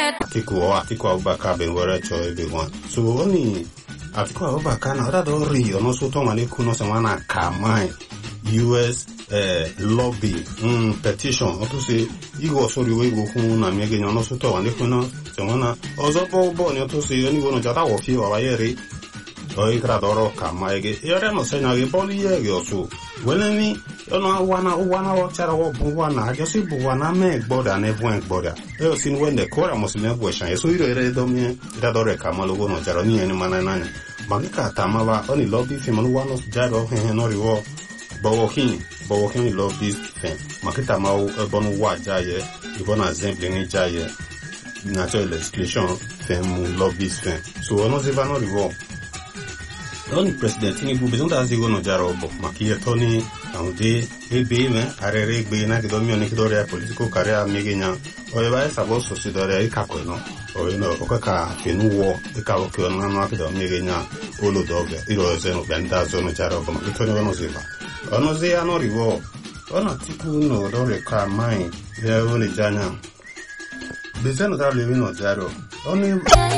Atiku Abubakar ben were cho everyone. So only Atiku Abubakar na other don't read or no so to many kuno semana kamai US lobby petition or to say you go sorry we go na me again no so to many kuno semana ozo bo ni to say any go no jata wo fi wa yere o ikradoro kamai ge yare no se na ge boli ye ge so weneni ono wana wachara wo buwana ajosi buwana me gboda na ebu gboda e sin when the core muslim question so ire do mi idadore kamalo go no jaro ni eni mana nani magika tamawa oni lobby fe manu wano jaro he no riwo bawokin lobby fe makita mawo bonu wa jaye ibona assembly ni jaye natural legislation fe mu lobby fe so ono ziva no riwo Only president ni besoin d'azigo no jarobo makia toni aude ebe me arere gbe na kido mi oni kido re political career migenya o eba esa bo so si dore ka ko no o no o ka fenu wo e ka o ke na na kido migenya olo doge iro ze no benda zo no jarobo ma kitoni ono ziva ono ze ano rivo ono tiku no dore ka mai ya oni janya besoin da le no jaro oni